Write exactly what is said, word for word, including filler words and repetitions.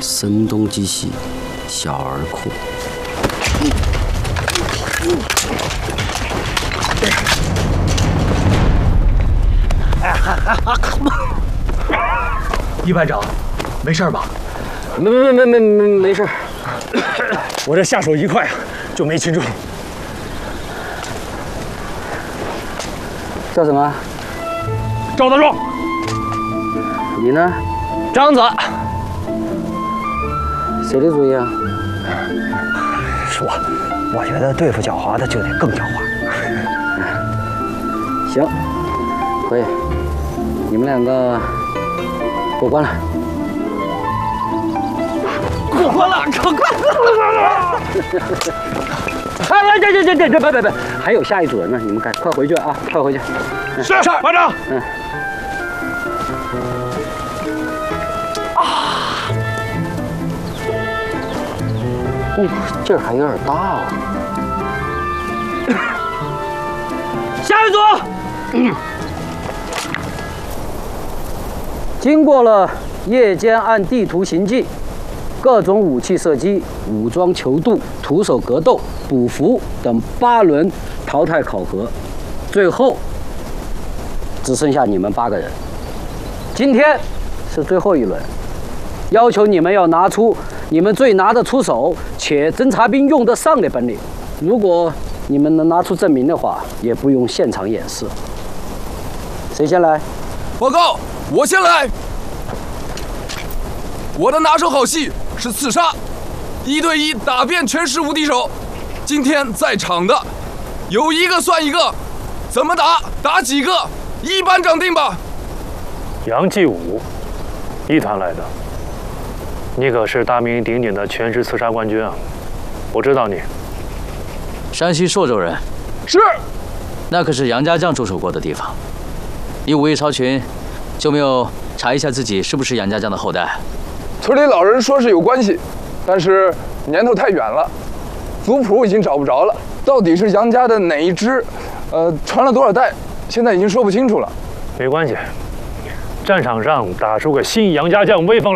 声东击西，小儿酷。 一班长，没事吧？ 没没没没没没事。 我这下手一快，就没擒住。 叫什么？ 赵大壮。 你呢？ 张子。 谁的主意啊？ 是我。我觉得对付狡猾的就得更狡猾。 行，可以。你们两个过关了。 过关了，过关了！ 哎呀，这这这这这别别别，还有下一组人呢，你们赶快回去啊，快回去。 是是，班长。 嗯。啊！哦，劲儿还有点大哦。 下一组。嗯。 经过了夜间按地图行进。各种武器射击、武装求渡、徒手格斗、捕俘等八轮淘汰考核，最后只剩下你们八个人。今天是最后一轮，要求你们要拿出你们最拿得出手且侦察兵用得上的本领。如果你们能拿出证明的话，也不用现场演示。谁先来？ 报告，我先来。我的拿手好戏是刺杀，一对一打遍全市无敌手。今天在场的有一个算一个，怎么打打几个，一班长定吧。 杨继武，一团来的，你可是大名鼎鼎的全市刺杀冠军啊！我知道你。 山西朔州人。 是。 那可是杨家将驻守过的地方。你武艺超群，就没有查一下自己是不是杨家将的后代？ 村里老人说是有关系，但是年头太远了，族谱已经找不着了。到底是杨家的哪一支？呃，传了多少代，现在已经说不清楚了。 没关系，战场上打出个新杨家将威风